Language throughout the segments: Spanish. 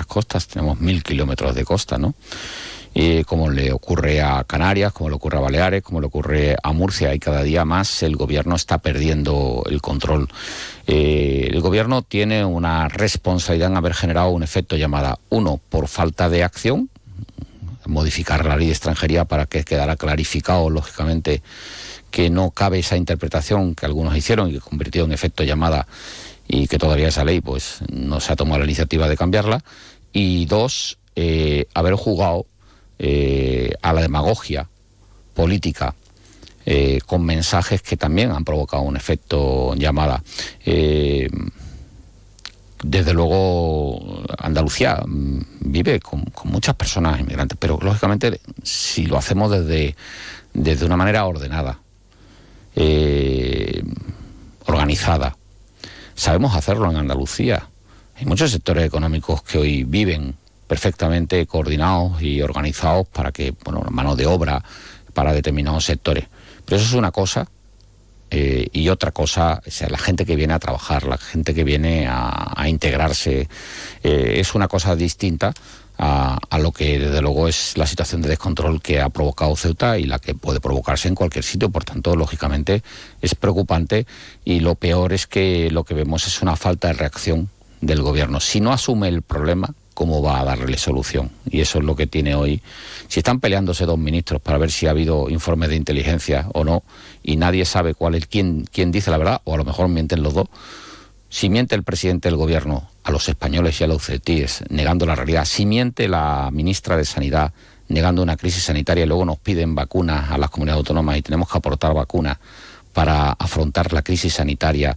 costas, tenemos 1000 kilómetros de costa, ¿no? Como le ocurre a Canarias, como le ocurre a Baleares, como le ocurre a Murcia, y cada día más el gobierno está perdiendo el control. El gobierno tiene una responsabilidad en haber generado un efecto llamada, uno, por falta de acción, modificar la ley de extranjería para que quedara clarificado, lógicamente, que no cabe esa interpretación que algunos hicieron y que convirtió en efecto llamada, y que todavía esa ley pues no se ha tomado la iniciativa de cambiarla. Y dos, haber jugado a la demagogia política con mensajes que también han provocado un efecto llamada. Desde luego Andalucía vive con muchas personas inmigrantes, pero lógicamente si lo hacemos desde una manera ordenada, organizada, sabemos hacerlo en Andalucía. Hay muchos sectores económicos que hoy viven perfectamente coordinados y organizados para que, mano de obra para determinados sectores. Pero eso es una cosa, y otra cosa, o sea, la gente que viene a trabajar, la gente que viene a integrarse, es una cosa distinta a lo que desde luego es la situación de descontrol que ha provocado Ceuta y la que puede provocarse en cualquier sitio. Por tanto, lógicamente es preocupante, y lo peor es que lo que vemos es una falta de reacción del gobierno. Si no asume el problema, ¿cómo va a darle solución? Y eso es lo que tiene hoy. Si están peleándose dos ministros para ver si ha habido informes de inteligencia o no, y nadie sabe quién dice la verdad, o a lo mejor mienten los dos. Si miente el presidente del gobierno a los españoles y a los ceutíes negando la realidad, si miente la ministra de Sanidad negando una crisis sanitaria, y luego nos piden vacunas a las comunidades autónomas y tenemos que aportar vacunas para afrontar la crisis sanitaria,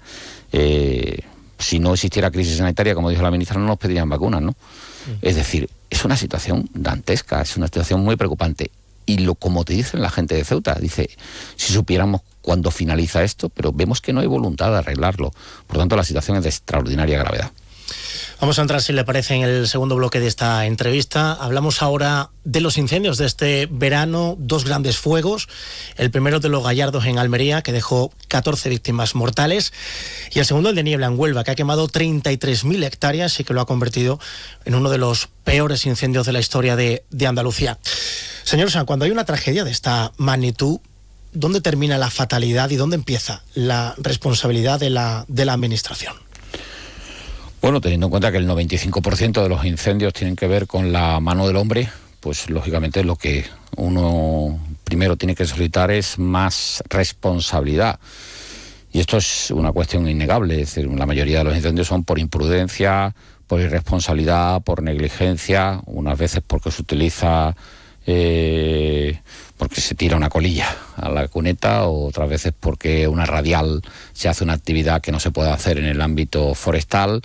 si no existiera crisis sanitaria, como dijo la ministra, no nos pedirían vacunas, ¿no? Es decir, es una situación dantesca, es una situación muy preocupante. Y como te dicen la gente de Ceuta, dice, si supiéramos cuándo finaliza esto, pero vemos que no hay voluntad de arreglarlo. Por tanto, la situación es de extraordinaria gravedad. Vamos a entrar, si le parece, en el segundo bloque de esta entrevista. Hablamos ahora de los incendios de este verano, dos grandes fuegos. El primero de Los Gallardos en Almería, que dejó 14 víctimas mortales, y el segundo, el de Niebla en Huelva, que ha quemado 33.000 hectáreas y que lo ha convertido en uno de los peores incendios de la historia de Andalucía. Señor Sanz, cuando hay una tragedia de esta magnitud, ¿dónde termina la fatalidad y dónde empieza la responsabilidad de la administración? Bueno, teniendo en cuenta que el 95% de los incendios tienen que ver con la mano del hombre, pues lógicamente lo que uno primero tiene que solicitar es más responsabilidad. Y esto es una cuestión innegable, es decir, la mayoría de los incendios son por imprudencia, por irresponsabilidad, por negligencia, unas veces porque se utiliza, porque se tira una colilla a la cuneta, o otras veces porque una radial se hace una actividad que no se puede hacer en el ámbito forestal.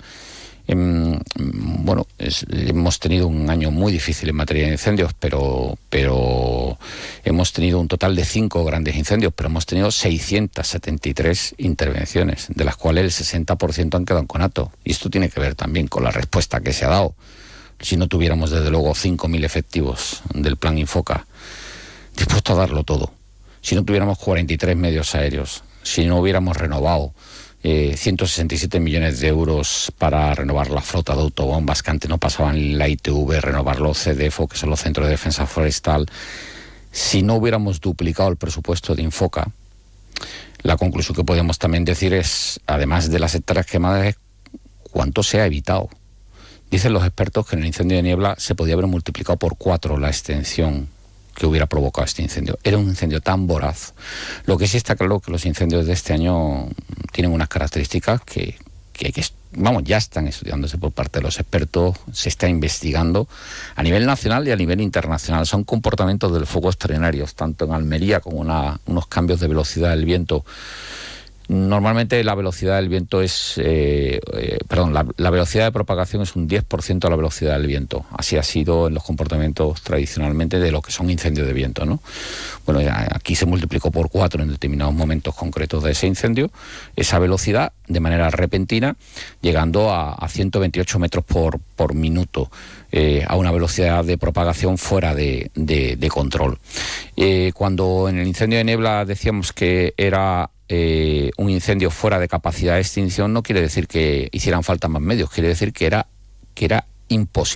Hemos tenido un año muy difícil en materia de incendios, pero hemos tenido un total de 5 grandes incendios, pero hemos tenido 673 intervenciones, de las cuales el 60% han quedado en conato. Y esto tiene que ver también con la respuesta que se ha dado. Si no tuviéramos, desde luego, 5.000 efectivos del Plan Infoca dispuestos a darlo todo, si no tuviéramos 43 medios aéreos, si no hubiéramos renovado 167 millones de euros para renovar la flota de autobombas que antes no pasaban en la ITV, renovar los CDFO, que son los Centros de Defensa Forestal, si no hubiéramos duplicado el presupuesto de Infoca, la conclusión que podemos también decir es, además de las hectáreas quemadas, es cuánto se ha evitado. Dicen los expertos que en el incendio de Niebla se podía haber multiplicado por 4 la extensión que hubiera provocado este incendio. Era un incendio tan voraz. Lo que sí está claro que los incendios de este año tienen unas características que ya están estudiándose por parte de los expertos, se está investigando a nivel nacional y a nivel internacional. Son comportamientos del fuego extraordinarios, tanto en Almería como unos cambios de velocidad del viento. Normalmente la velocidad del viento es, la velocidad de propagación es un 10% de la velocidad del viento. Así ha sido en los comportamientos tradicionalmente de lo que son incendios de viento, ¿no? Bueno, aquí se multiplicó por 4 en determinados momentos concretos de ese incendio, esa velocidad de manera repentina, llegando a 128 metros por minuto, a una velocidad de propagación fuera de control. Cuando en el incendio de Niebla decíamos que era un incendio fuera de capacidad de extinción, no quiere decir que hicieran falta más medios, quiere decir que era imposible